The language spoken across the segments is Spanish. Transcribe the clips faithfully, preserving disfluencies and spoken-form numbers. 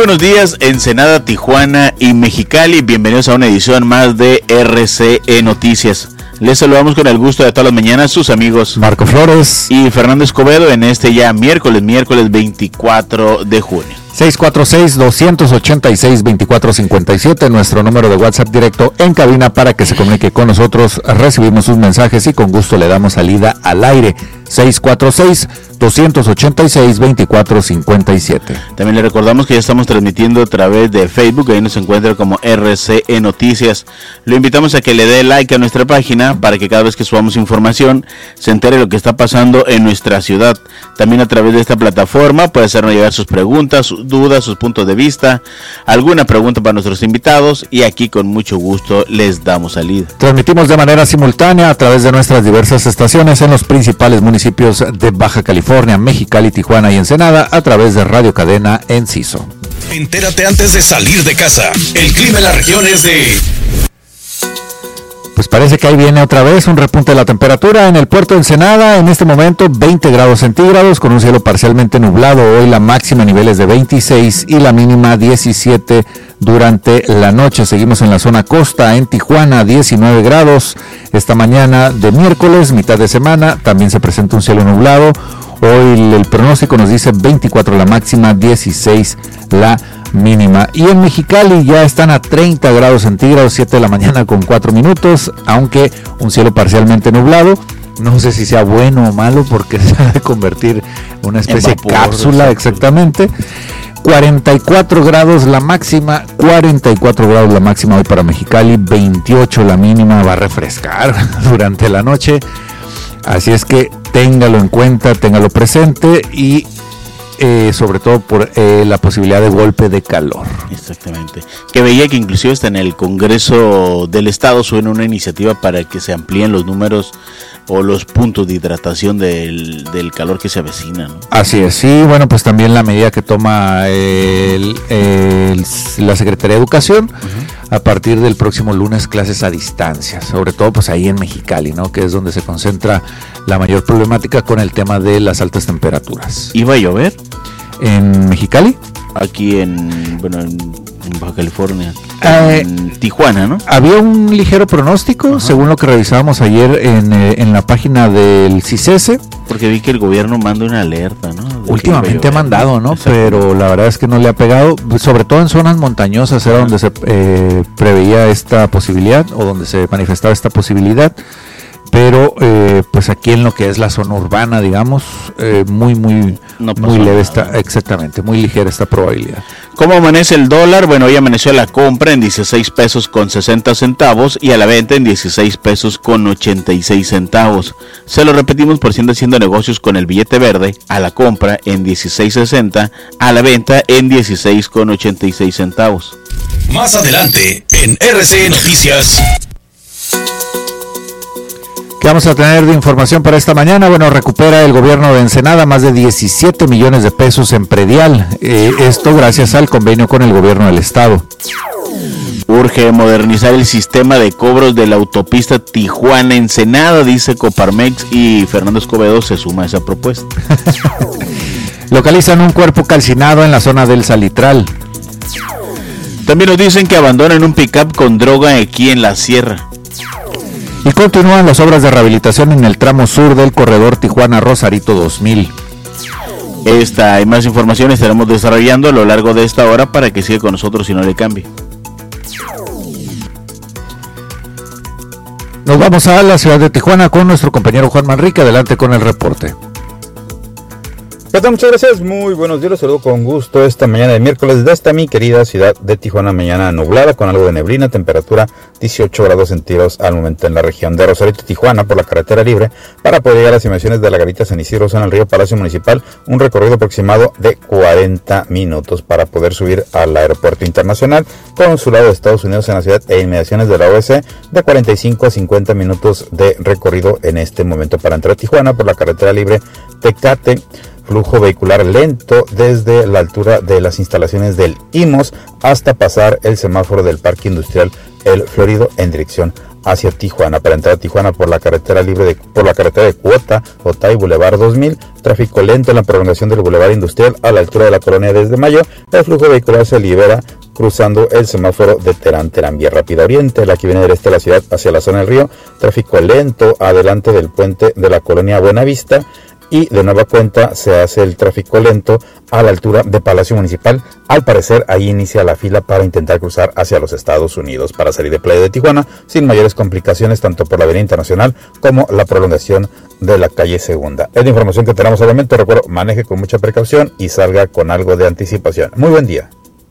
buenos días, Ensenada, Tijuana y Mexicali. Bienvenidos a una edición más de R C E Noticias. Les saludamos con el gusto de todas las mañanas sus amigos Marco Flores y Fernando Escobedo en este ya miércoles, miércoles veinticuatro de junio. seis cuatro seis, dos ocho seis, dos cuatro cinco siete, nuestro número de WhatsApp directo en cabina para que se comunique con nosotros. Recibimos sus mensajes y con gusto le damos salida al aire. seis cuatro seis, dos ocho seis, dos cuatro cinco siete. También le recordamos que ya estamos transmitiendo a través de Facebook, ahí nos encuentra como R C E Noticias. Lo invitamos a que le dé like a nuestra página para que cada vez que subamos información se entere lo que está pasando en nuestra ciudad. También a través de esta plataforma puede hacernos llegar sus preguntas, sus dudas, sus puntos de vista, alguna pregunta para nuestros invitados y aquí con mucho gusto les damos salida. Transmitimos de manera simultánea a través de nuestras diversas estaciones en los principales municipios de Baja California, Mexicali, Tijuana y Ensenada a través de Radio Cadena Enciso. Entérate antes de salir de casa. El clima en la región es de... Pues parece que ahí viene otra vez un repunte de la temperatura en el puerto de Ensenada. En este momento veinte grados centígrados con un cielo parcialmente nublado. Hoy la máxima a niveles de veintiséis y la mínima diecisiete durante la noche. Seguimos en la zona costa, en Tijuana, diecinueve grados. Esta mañana de miércoles, mitad de semana, también se presenta un cielo nublado. Hoy el, el pronóstico nos dice veinticuatro la máxima, dieciséis la mínima. Y en Mexicali ya están a treinta grados centígrados, siete de la mañana con cuatro minutos, aunque un cielo parcialmente nublado. No sé si sea bueno o malo porque se va a convertir en una especie de cápsula, exactamente. cuarenta y cuatro grados la máxima, cuarenta y cuatro grados la máxima hoy para Mexicali, veintiocho la mínima, va a refrescar durante la noche. Así es que téngalo en cuenta, téngalo presente y eh, sobre todo por eh, la posibilidad de golpe de calor. Exactamente. Que veía que inclusive hasta en el Congreso del Estado suena una iniciativa para que se amplíen los números o los puntos de hidratación del, del calor que se avecina, ¿no? Así es, sí, bueno, pues también la medida que toma el, el, la Secretaría de Educación, uh-huh, a partir del próximo lunes clases a distancia, sobre todo pues ahí en Mexicali, ¿no? Que es donde se concentra la mayor problemática con el tema de las altas temperaturas. ¿Iba a llover? ¿En Mexicali? Aquí en, bueno, en, en Baja California, eh, en Tijuana, ¿no? Había un ligero pronóstico, uh-huh, según lo que revisábamos ayer en, eh, en la página del CICESE. Porque vi que el gobierno manda una alerta, ¿no? De últimamente ha mandado, ¿no? Pero la verdad es que no le ha pegado, sobre todo en zonas montañosas era, uh-huh, donde se eh, preveía esta posibilidad o donde se manifestaba esta posibilidad. Pero eh, pues aquí en lo que es la zona urbana, digamos, eh, muy muy no muy leve está, exactamente, muy ligera esta probabilidad. ¿Cómo amanece el dólar? Bueno, hoy amaneció a la compra en dieciséis pesos con sesenta centavos y a la venta en dieciséis pesos con ochenta y seis centavos. Se lo repetimos por si anda haciendo negocios con el billete verde, a la compra en dieciséis sesenta, a la venta en dieciséis con ochenta y seis centavos. Más adelante en R C E Noticias. ¿Qué vamos a tener de información para esta mañana? Bueno, recupera el gobierno de Ensenada más de diecisiete millones de pesos en predial. Eh, esto gracias al convenio con el gobierno del estado. Urge modernizar el sistema de cobros de la autopista Tijuana-Ensenada, dice Coparmex, y Fernando Escobedo se suma a esa propuesta. Localizan un cuerpo calcinado en la zona del Salitral. También nos dicen que abandonan un pick-up con droga aquí en la sierra. Y continúan las obras de rehabilitación en el tramo sur del corredor Tijuana-Rosarito dos mil. Esta y más información estaremos desarrollando a lo largo de esta hora para que siga con nosotros y no le cambie. Nos vamos a la ciudad de Tijuana con nuestro compañero Juan Manrique. Adelante con el reporte. Muchas gracias, muy buenos días, los saludo con gusto esta mañana de miércoles desde esta mi querida ciudad de Tijuana, mañana nublada con algo de neblina, temperatura dieciocho grados centígrados al momento en la región de Rosarito, Tijuana, por la carretera libre, para poder llegar a las inmediaciones de la Garita San Isidro, en el río Palacio Municipal, un recorrido aproximado de cuarenta minutos para poder subir al aeropuerto internacional, consulado de Estados Unidos en la ciudad e inmediaciones de la O E C, de cuarenta y cinco a cincuenta minutos de recorrido en este momento para entrar a Tijuana por la carretera libre Tecate. Flujo vehicular lento desde la altura de las instalaciones del I M O S hasta pasar el semáforo del Parque Industrial El Florido en dirección hacia Tijuana. Para entrar a Tijuana por la carretera libre de, por la carretera de Cuota, Otay, Boulevard dos mil, tráfico lento en la prolongación del Boulevard Industrial a la altura de la colonia diez de mayo. El flujo vehicular se libera cruzando el semáforo de Terán, Terán, vía rápida oriente, la que viene del este de la ciudad hacia la zona del río, tráfico lento adelante del puente de la colonia Buenavista, y de nueva cuenta se hace el tráfico lento a la altura de Palacio Municipal. Al parecer ahí inicia la fila para intentar cruzar hacia los Estados Unidos para salir de Playa de Tijuana sin mayores complicaciones, tanto por la avenida Internacional como la prolongación de la calle Segunda. Es la información que tenemos al momento. Recuerdo, maneje con mucha precaución y salga con algo de anticipación. Muy buen día.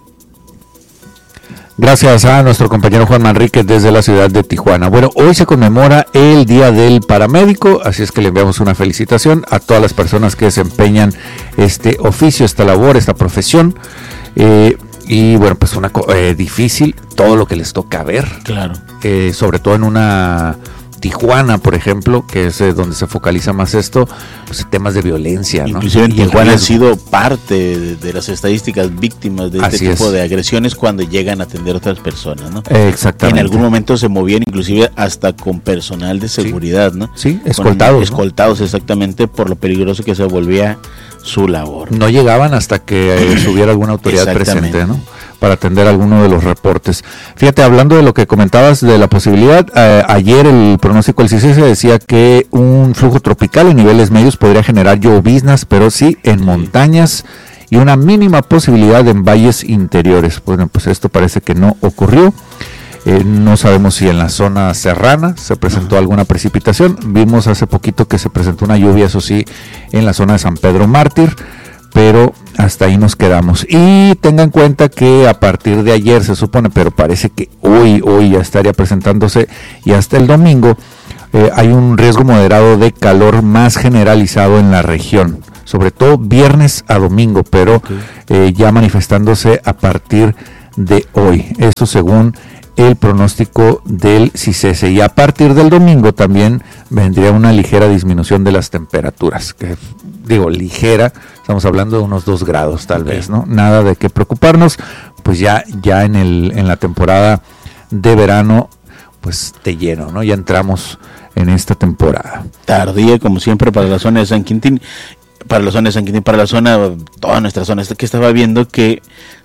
Gracias a nuestro compañero Juan Manrique desde la ciudad de Tijuana. Bueno, hoy se conmemora el Día del Paramédico, así es que le enviamos una felicitación a todas las personas que desempeñan este oficio, esta labor, esta profesión. Eh, y bueno, pues una eh, difícil, todo lo que les toca ver. Claro. Eh, sobre todo en una Tijuana, por ejemplo, que es eh, donde se focaliza más esto, pues temas de violencia, ¿no? Inclusive en Tijuana han sido parte de, de las estadísticas víctimas de este Así tipo es. de agresiones cuando llegan a atender a otras personas, ¿no? Exactamente. En algún momento se movían inclusive hasta con personal de seguridad, ¿no? Sí, escoltados. Con, ¿no? Escoltados, exactamente, por lo peligroso que se volvía su labor. No llegaban hasta que eh, subiera alguna autoridad presente, ¿no? Para atender alguno de los reportes. Fíjate, hablando de lo que comentabas de la posibilidad, eh, ayer el pronóstico del CICESE decía que un flujo tropical en niveles medios podría generar lloviznas, pero sí en montañas y una mínima posibilidad en valles interiores. Bueno, pues esto parece que no ocurrió. Eh, no sabemos si en la zona serrana se presentó uh-huh. alguna precipitación. Vimos hace poquito que se presentó una lluvia, eso sí, en la zona de San Pedro Mártir, pero hasta ahí nos quedamos. Y tengan en cuenta que a partir de ayer se supone, pero parece que hoy, hoy ya estaría presentándose, y hasta el domingo eh, hay un riesgo moderado de calor más generalizado en la región, sobre todo viernes a domingo, pero okay. eh, ya manifestándose a partir de hoy. Esto según el pronóstico del CICESE, y a partir del domingo también vendría una ligera disminución de las temperaturas, que digo ligera, estamos hablando de unos dos grados tal okay. vez, ¿no? Nada de qué preocuparnos, pues ya, ya en el, en la temporada de verano, pues de lleno, ¿no? Ya entramos en esta temporada. Tardía, como siempre, para la zona de San Quintín, para la zona de San Quintín, para la zona, toda nuestra zona, que estaba viendo que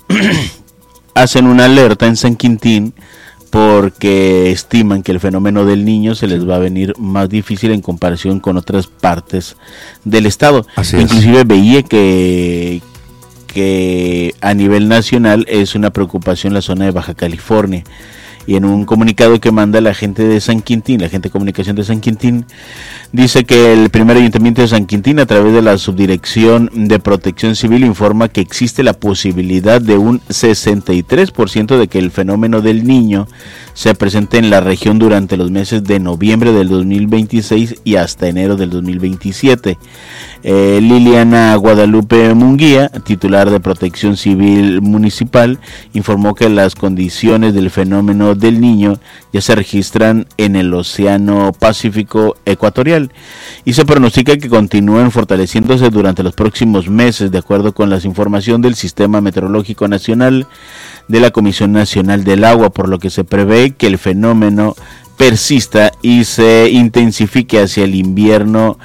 hacen una alerta en San Quintín porque estiman que el fenómeno del Niño se les va a venir más difícil en comparación con otras partes del estado. Así Inclusive es. veía que, que a nivel nacional es una preocupación la zona de Baja California. Y en un comunicado que manda la gente de San Quintín, la gente de comunicación de San Quintín, dice que el primer ayuntamiento de San Quintín, a través de la Subdirección de Protección Civil, informa que existe la posibilidad de un sesenta y tres por ciento de que el fenómeno del Niño se presente en la región durante los meses de noviembre del dos mil veintiséis y hasta enero del dos mil veintisiete. Eh, Liliana Guadalupe Munguía, titular de Protección Civil Municipal, informó que las condiciones del fenómeno del Niño ya se registran en el Océano Pacífico Ecuatorial y se pronostica que continúen fortaleciéndose durante los próximos meses, de acuerdo con las información del Sistema Meteorológico Nacional de la Comisión Nacional del Agua, por lo que se prevé que el fenómeno persista y se intensifique hacia el invierno,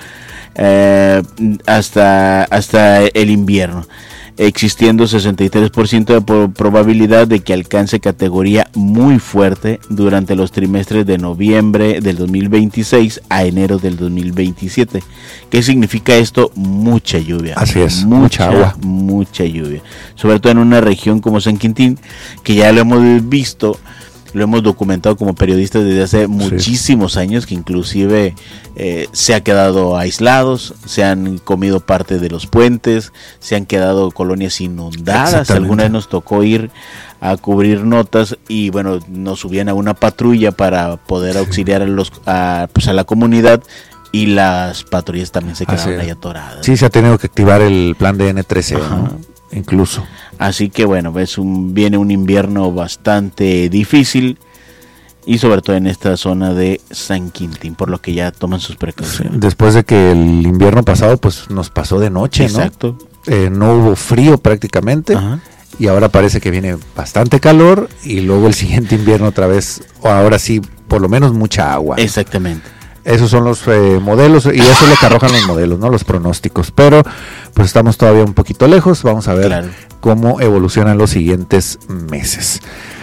eh, hasta, hasta el invierno, existiendo sesenta y tres por ciento de probabilidad de que alcance categoría muy fuerte durante los trimestres de noviembre del dos mil veintiséis a enero del dos mil veintisiete. ¿Qué significa esto? Mucha lluvia. Así es, mucha, mucha agua. Mucha lluvia. Sobre todo en una región como San Quintín, que ya lo hemos visto, lo hemos documentado como periodistas desde hace muchísimos sí. años, que inclusive eh, se ha quedado aislados, se han comido parte de los puentes, se han quedado colonias inundadas. Alguna vez nos tocó ir a cubrir notas y bueno, nos subían a una patrulla para poder sí. auxiliar a, los, a, pues a la comunidad, y las patrullas también se quedaron ahí atoradas. Sí, se ha tenido que activar el plan de N trece, ¿no? Incluso. Así que bueno, es un, viene un invierno bastante difícil, y sobre todo en esta zona de San Quintín, por lo que ya toman sus precauciones. Sí, después de que el invierno pasado pues nos pasó de noche, exacto. ¿no? Eh, no hubo frío prácticamente. Ajá. Y ahora parece que viene bastante calor, y luego el siguiente invierno otra vez, o ahora sí por lo menos mucha agua. Exactamente. Esos son los eh, modelos y eso es lo que arrojan los modelos, ¿no? Los pronósticos. Pero pues estamos todavía un poquito lejos. Vamos a ver claro. cómo evolucionan los siguientes meses.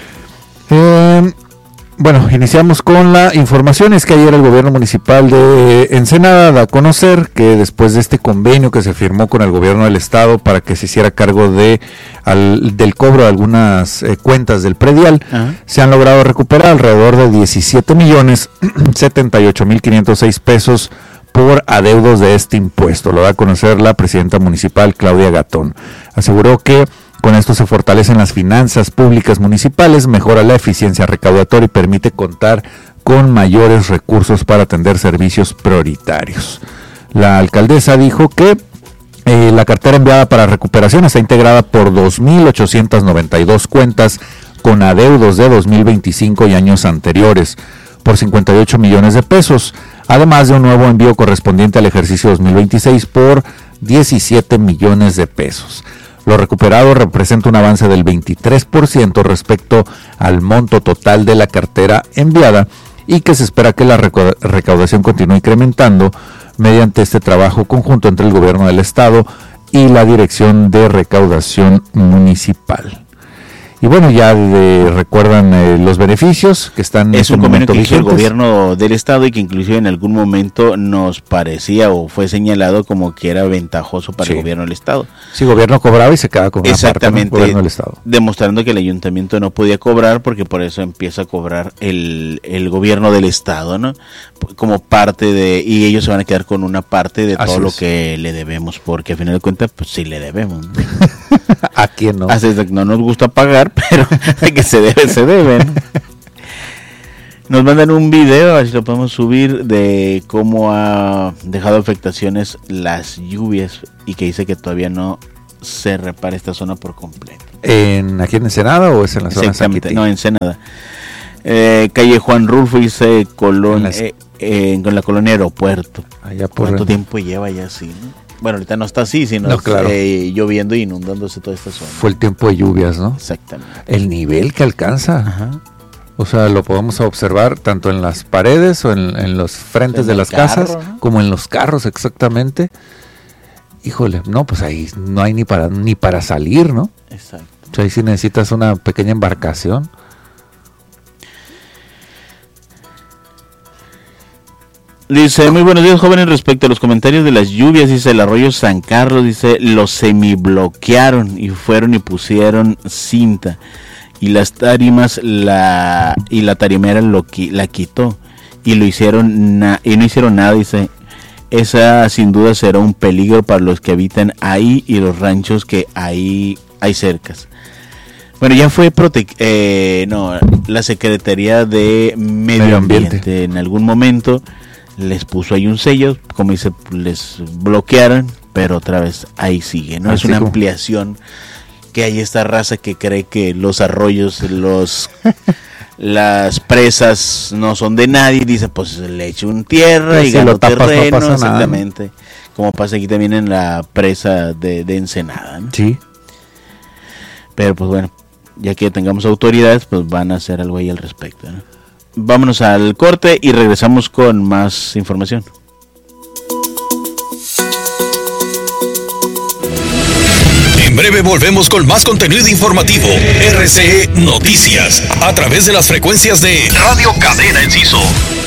Eh, bueno, iniciamos con la información. Es que ayer el gobierno municipal de Ensenada da a conocer que después de este convenio que se firmó con el gobierno del estado para que se hiciera cargo de al, del cobro de algunas eh, cuentas del predial, uh-huh. se han logrado recuperar alrededor de diecisiete millones setenta y ocho mil quinientos seis pesos por adeudos de este impuesto. Lo da a conocer la presidenta municipal, Claudia Gatón. Aseguró que con esto se fortalecen las finanzas públicas municipales, mejora la eficiencia recaudatoria y permite contar con mayores recursos para atender servicios prioritarios. La alcaldesa dijo que eh, la cartera enviada para recuperación está integrada por dos mil ochocientas noventa y dos cuentas con adeudos de dos mil veinticinco y años anteriores por cincuenta y ocho millones de pesos, además de un nuevo envío correspondiente al ejercicio dos mil veintiséis por diecisiete millones de pesos. Lo recuperado representa un avance del veintitrés por ciento respecto al monto total de la cartera enviada y que se espera que la recaudación continúe incrementando mediante este trabajo conjunto entre el gobierno del estado y la Dirección de Recaudación Municipal. Y bueno, ya de, recuerdan eh, los beneficios que están en es un convenio que hizo el vigentes. gobierno del estado y que inclusive en algún momento nos parecía o fue señalado como que era ventajoso para sí. el gobierno del estado. Sí, el gobierno cobraba y se quedaba con una Exactamente, parte, ¿no? El gobierno del estado. Demostrando que el ayuntamiento no podía cobrar porque por eso empieza a cobrar el, el gobierno del estado, ¿no? Como parte de, y ellos se van a quedar con una parte de todo Así lo es. que le debemos, porque al final de cuentas, pues sí le debemos, ¿no? ¿A quién no? Así es, no nos gusta pagar, pero de que se debe, se debe, ¿no? Nos mandan un video, a ver si lo podemos subir, de cómo ha dejado afectaciones las lluvias y que dice que todavía no se repara esta zona por completo. ¿En, ¿Aquí en Ensenada o es en la zona Exactamente, no, en Ensenada. Eh, calle Juan Rulfo, dice Colón, las... eh, eh, con la colonia Aeropuerto. Allá por ¿Cuánto el... tiempo lleva ya así, no? Bueno, ahorita no está así, sino no, claro. eh, lloviendo y inundándose toda esta zona. Fue el tiempo de lluvias, ¿no? Exactamente. El nivel que alcanza. Ajá. O sea, lo podemos observar tanto en las paredes o en, en los frentes en de las carro, casas, ¿no? Como en los carros, exactamente. Híjole, no, pues ahí no hay ni para ni para salir, ¿no? Exacto. O sea, ahí sí necesitas una pequeña embarcación. Dice, muy buenos días, jóvenes. Respecto a los comentarios de las lluvias, dice el arroyo San Carlos, dice, los semibloquearon y fueron y pusieron cinta y las tarimas la y la tarimera lo la quitó y lo hicieron na, y no hicieron nada. Dice, esa sin duda será un peligro para los que habitan ahí y los ranchos que ahí hay cercas. Bueno, ya fue prote eh, no, la Secretaría de Medio, Medio Ambiente. Ambiente en algún momento les puso ahí un sello, como dice, les bloquearon, pero otra vez ahí sigue, ¿no? Así es una como... ampliación que hay esta raza que cree que los arroyos, los las presas no son de nadie, dice, pues le echo un tierra y gano terreno, no exactamente, nada. Como pasa aquí también en la presa de, de Ensenada, ¿no? Sí. Pero pues bueno, ya que tengamos autoridades, pues van a hacer algo ahí al respecto, ¿no? Vámonos al corte y regresamos con más información. En breve volvemos con más contenido informativo. R C E Noticias, a través de las frecuencias de Radio Cadena Enciso.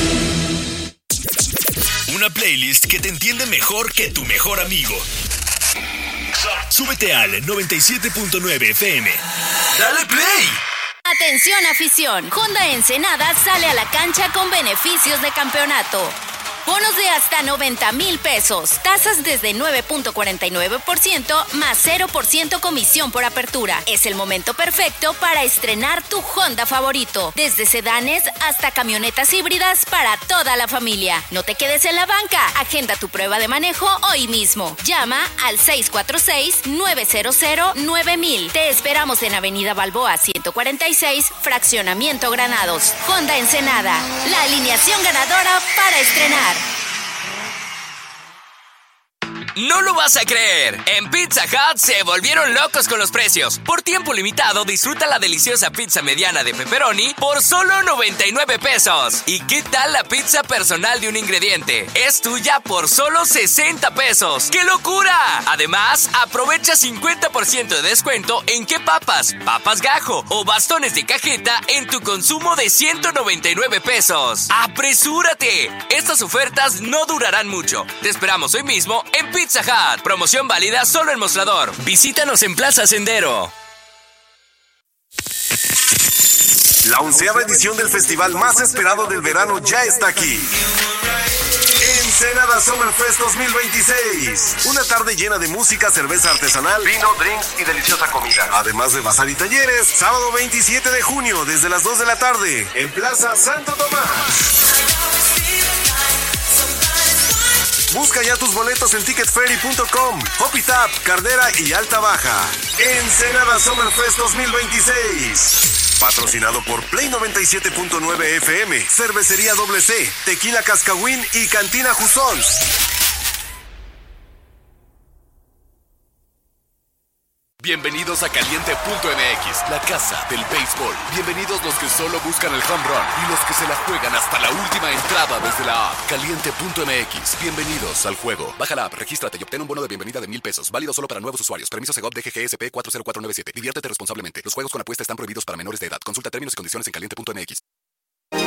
Una playlist que te entiende mejor que tu mejor amigo. Súbete al noventa y siete punto nueve F M. ¡Dale play! Atención afición, Honda Ensenada sale a la cancha con beneficios de campeonato. Bonos de hasta noventa mil pesos, tasas desde nueve punto cuarenta y nueve por ciento más cero por ciento comisión por apertura. Es el momento perfecto para estrenar tu Honda favorito, desde sedanes hasta camionetas híbridas para toda la familia. No te quedes en la banca, agenda tu prueba de manejo hoy mismo. Llama al seis cuatro seis, nueve cero cero, nueve mil. Te esperamos en Avenida Balboa ciento cuarenta y seis, Fraccionamiento Granados. Honda Ensenada, la alineación ganadora para estrenar. No lo vas a creer. En Pizza Hut se volvieron locos con los precios. Por tiempo limitado, disfruta la deliciosa pizza mediana de pepperoni por solo noventa y nueve pesos. ¿Y qué tal la pizza personal de un ingrediente? Es tuya por solo sesenta pesos. ¡Qué locura! Además, aprovecha cincuenta por ciento de descuento en qué papas, papas gajo o bastones de cajeta en tu consumo de ciento noventa y nueve pesos. ¡Apresúrate! Estas ofertas no durarán mucho. Te esperamos hoy mismo en Pizza Hut. Promoción válida solo en Mostrador. Visítanos en Plaza Sendero. La onceava edición del festival más esperado del verano ya está aquí. Ensenada Summer Fest dos mil veintiséis. Una tarde llena de música, cerveza artesanal, vino, drinks y deliciosa comida. Además de bazar y talleres, sábado veintisiete de junio desde las dos de la tarde en Plaza Santo Tomás. Busca ya tus boletos en ticket ferry punto com, Hopitap, Cardera y Alta Baja. Ensenada Summer Fest dos mil veintiséis. Patrocinado por Play noventa y siete punto nueve F M, Cervecería Doble C, Tequila Cascahuín y Cantina Jusons. Bienvenidos a Caliente punto M X, la casa del béisbol. Bienvenidos los que solo buscan el home run y los que se la juegan hasta la última entrada desde la app. Caliente punto M X, bienvenidos al juego. Baja la app, regístrate y obtén un bono de bienvenida de mil pesos. Válido solo para nuevos usuarios. Permiso Segov D G G S P cuatro cero cuatro nueve siete. Diviértete responsablemente. Los juegos con apuesta están prohibidos para menores de edad. Consulta términos y condiciones en Caliente punto M X.